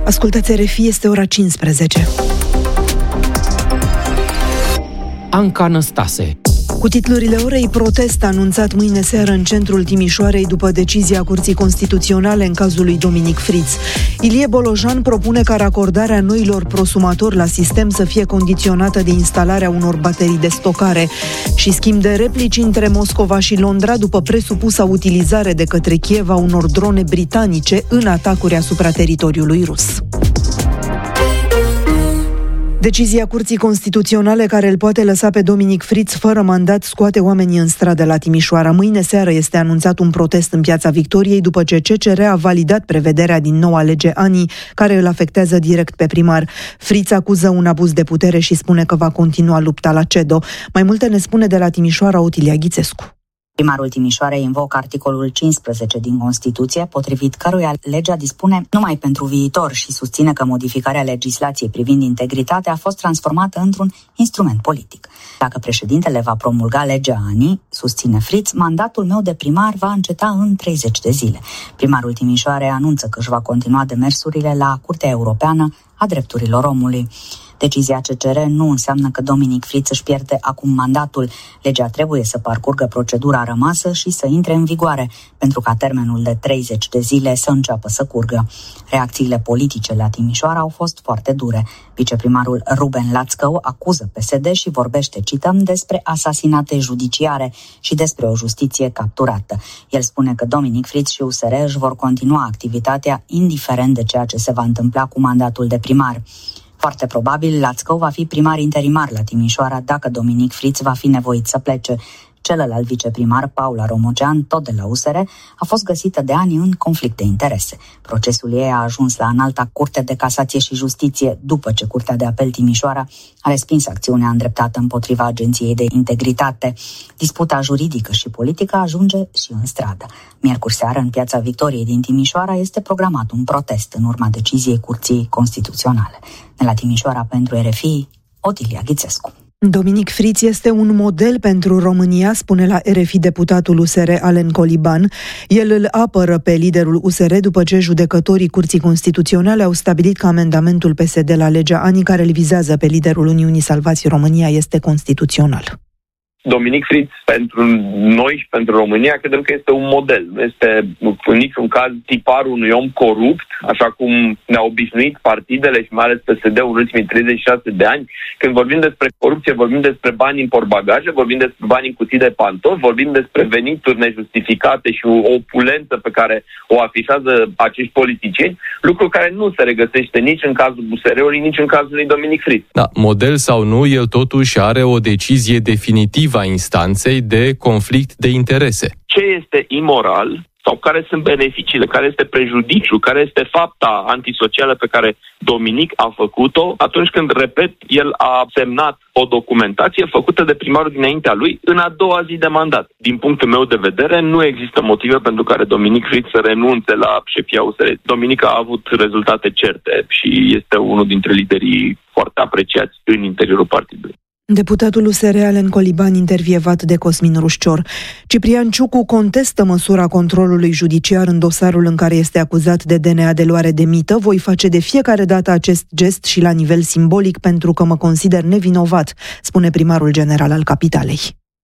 Ascultați RFI, este ora 15. Anca Năstase. Cu titlurile orei, protest anunțat mâine seară în centrul Timișoarei după decizia Curții Constituționale în cazul lui Dominic Friț. Ilie Bolojan propune ca racordarea noilor prosumatori la sistem să fie condiționată de instalarea unor baterii de stocare și schimb de replici între Moscova și Londra după presupusa utilizare de către Kiev a unor drone britanice în atacuri asupra teritoriului rus. Decizia Curții Constituționale care îl poate lăsa pe Dominic Friț fără mandat scoate oamenii în stradă la Timișoara. Mâine seară este anunțat un protest în Piața Victoriei după ce CCR a validat prevederea din noua lege ANI care îl afectează direct pe primar. Friț acuză un abuz de putere și spune că va continua lupta la CEDO. Mai multe ne spune de la Timișoara Otilia Ghițescu. Primarul Timișoarei invocă articolul 15 din Constituție, potrivit căruia legea dispune numai pentru viitor și susține că modificarea legislației privind integritatea a fost transformată într-un instrument politic. Dacă președintele va promulga legea ANI, susține Friț, mandatul meu de primar va înceta în 30 de zile. Primarul Timișoarei anunță că își va continua demersurile la Curtea Europeană a Drepturilor Omului. Decizia CCR nu înseamnă că Dominic Friț își pierde acum mandatul. Legea trebuie să parcurgă procedura rămasă și să intre în vigoare, pentru ca termenul de 30 de zile să înceapă să curgă. Reacțiile politice la Timișoara au fost foarte dure. Viceprimarul Ruben Lațcău acuză PSD și vorbește, cităm, despre asasinate judiciare și despre o justiție capturată. El spune că Dominic Friț și USR își vor continua activitatea indiferent de ceea ce se va întâmpla cu mandatul de primar. Foarte probabil, Lațcău va fi primar interimar la Timișoara dacă Dominic Friț va fi nevoit să plece. Celălalt viceprimar, Paula Romogean, tot de la USR, a fost găsită de ani în conflict de interese. Procesul ei a ajuns la Înalta Curte de Casație și Justiție după ce Curtea de Apel Timișoara a respins acțiunea îndreptată împotriva Agenției de Integritate. Disputa juridică și politică ajunge și în stradă. Miercuri seară, în Piața Victoriei din Timișoara, este programat un protest în urma deciziei Curții Constituționale. De la Timișoara pentru RFI, Otilia Ghițescu. Dominic Friț este un model pentru România, spune la RFI deputatul USR Alen Coliban. El îl apără pe liderul USR după ce judecătorii Curții Constituționale au stabilit că amendamentul PSD la legea ANI care îl vizează pe liderul Uniunii Salvați România este constituțional. Dominic Friț, pentru noi și pentru România, credem că este un model. Nu este în niciun caz tiparul unui om corupt, așa cum ne-au obișnuit partidele și mai ales PSD-ul în ultimii 36 de ani. Când vorbim despre corupție, vorbim despre bani în portbagaje, vorbim despre bani în cutii de pantofi, vorbim despre venituri nejustificate și o opulență pe care o afișează acești politicieni, lucru care nu se regăsește nici în cazul USR-ului, nici în cazul lui Dominic Friț. Da, model sau nu, el totuși are o decizie definitivă a instanței de conflict de interese. Ce este imoral sau care sunt beneficiile, care este prejudiciul, care este fapta antisocială pe care Dominic a făcut-o atunci când, repet, el a semnat o documentație făcută de primarul dinaintea lui în a doua zi de mandat. Din punctul meu de vedere, nu există motive pentru care Dominic Friț să renunțe la șefia USR. Dominic a avut rezultate certe și este unul dintre liderii foarte apreciați în interiorul partidului. Deputatul USR Alen Coliban, intervievat de Cosmin Rușcior. Ciprian Ciucu contestă măsura controlului judiciar în dosarul în care este acuzat de DNA de luare de mită. Voi face de fiecare dată acest gest și la nivel simbolic pentru că mă consider nevinovat, spune primarul general al capitalei.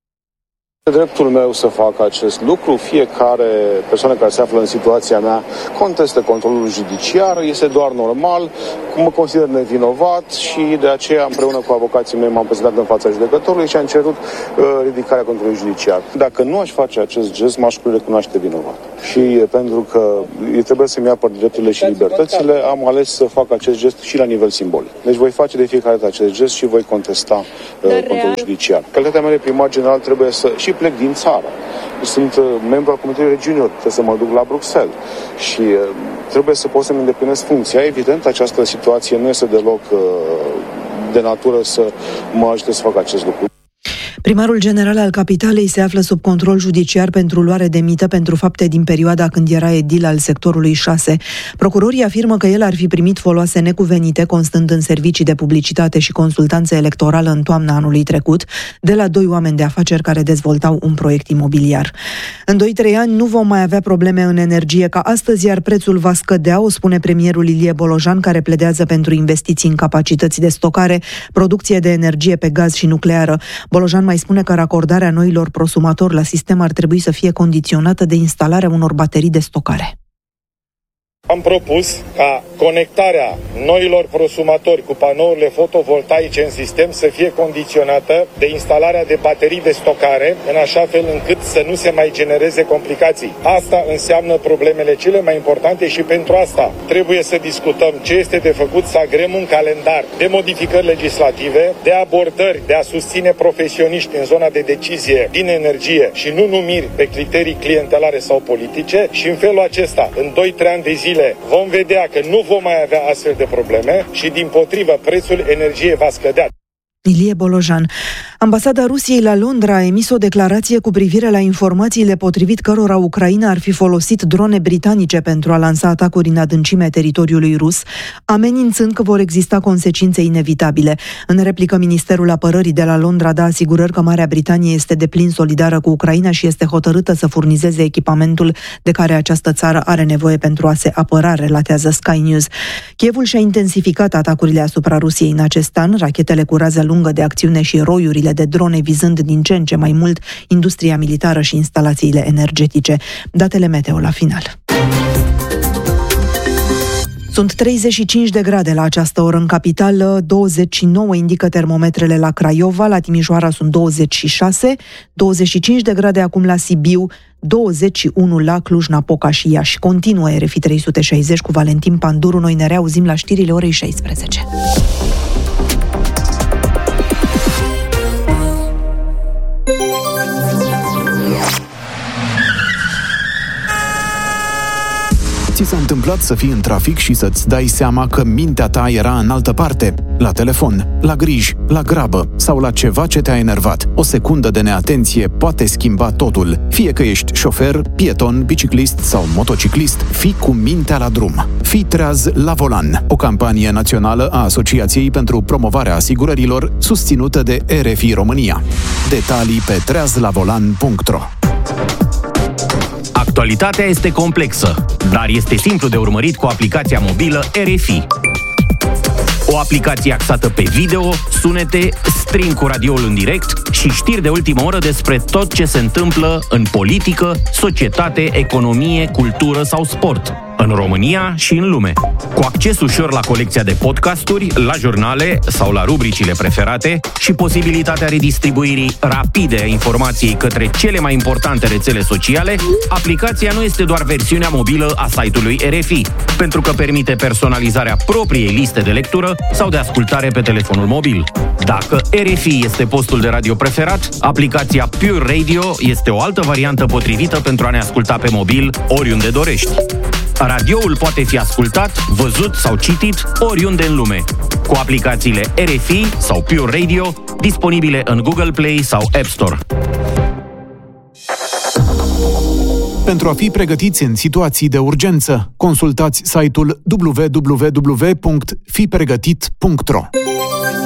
Dreptul meu să fac acest lucru, fiecare persoană care se află în situația mea contestă controlul judiciar, este doar normal, mă consider nevinovat și de aceea împreună cu avocații mei m-am prezentat în fața judecătorului și am cerut ridicarea controlului judiciar. Dacă nu aș face acest gest, m-aș recunoaște vinovat. Și pentru că trebuie să-mi apăr drepturile și libertățile, am ales să fac acest gest și la nivel simbolic. Deci voi face de fiecare dată acest gest și voi contesta controlul judiciar. Calitatea mea de primar general trebuie să și plec din țară. Sunt membru al Comitetului Regiunilor, trebuie să mă duc la Bruxelles și trebuie să pot să-mi îndeplinesc funcția. Evident, această situație nu este deloc de natură să mă ajute să fac acest lucru. Primarul general al capitalei se află sub control judiciar pentru luare de mită pentru fapte din perioada când era edil al sectorului 6. Procurorii afirmă că el ar fi primit foloase necuvenite, constând în servicii de publicitate și consultanță electorală în toamna anului trecut, de la 2 oameni de afaceri care dezvoltau un proiect imobiliar. În 2-3 ani nu vom mai avea probleme în energie ca astăzi, iar prețul va scădea, o spune premierul Ilie Bolojan, care pledează pentru investiții în capacități de stocare, producție de energie pe gaz și nucleară. Bolojan mai spune că racordarea noilor prosumatori la sistem ar trebui să fie condiționată de instalarea unor baterii de stocare. Am propus ca conectarea noilor prosumatori cu panourile fotovoltaice în sistem să fie condiționată de instalarea de baterii de stocare, în așa fel încât să nu se mai genereze complicații. Asta înseamnă problemele cele mai importante și pentru asta trebuie să discutăm ce este de făcut, să agrem un calendar de modificări legislative, de abordări, de a susține profesioniști în zona de decizie din energie și nu numiri pe criterii clientelare sau politice și în felul acesta, în 2-3 ani de zile, vom vedea că nu vom mai avea astfel de probleme și, dimpotrivă, prețul energiei va scădea. Ilie Bolojan. Ambasada Rusiei la Londra a emis o declarație cu privire la informațiile potrivit cărora Ucraina ar fi folosit drone britanice pentru a lansa atacuri în adâncimea teritoriului rus, amenințând că vor exista consecințe inevitabile. În replică, Ministerul Apărării de la Londra dă asigurări că Marea Britanie este deplin solidară cu Ucraina și este hotărâtă să furnizeze echipamentul de care această țară are nevoie pentru a se apăra, relatează Sky News. Kievul și-a intensificat atacurile asupra Rusiei în acest an, rachetele cu rază lungă de acțiune și roiurile de drone vizând din ce în ce mai mult industria militară și instalațiile energetice. Datele meteo la final. Sunt 35 de grade la această oră în capitală, 29 indică termometrele la Craiova, la Timișoara sunt 26, 25 de grade acum la Sibiu, 21 la Cluj-Napoca și Iași. Continuă RFI 360 cu Valentin Panduru. Noi ne reauzim la știrile orei 16. Ți s-a întâmplat să fii în trafic și să-ți dai seama că mintea ta era în altă parte? La telefon, la griji, la grabă sau la ceva ce te-a enervat. O secundă de neatenție poate schimba totul. Fie că ești șofer, pieton, biciclist sau motociclist, fii cu mintea la drum. Fii treaz la volan, o campanie națională a Asociației pentru Promovarea Asigurărilor, susținută de RFI România. Detalii pe treazlavolan.ro. Actualitatea este complexă, dar este simplu de urmărit cu aplicația mobilă RFI. O aplicație axată pe video, sunete, stream cu radioul în direct și știri de ultimă oră despre tot ce se întâmplă în politică, societate, economie, cultură sau sport, în România și în lume. Cu acces ușor la colecția de podcasturi, la jurnale sau la rubricile preferate și posibilitatea redistribuirii rapide a informației către cele mai importante rețele sociale, aplicația nu este doar versiunea mobilă a site-ului RFI, pentru că permite personalizarea propriei liste de lectură sau de ascultare pe telefonul mobil. Dacă RFI este postul de radio preferat, aplicația Pure Radio este o altă variantă potrivită pentru a ne asculta pe mobil oriunde dorești. Radioul poate fi ascultat, văzut sau citit oriunde în lume, cu aplicațiile RFI sau Pure Radio, disponibile în Google Play sau App Store. Pentru a fi pregătiți în situații de urgență, consultați site-ul www.fipregătit.ro.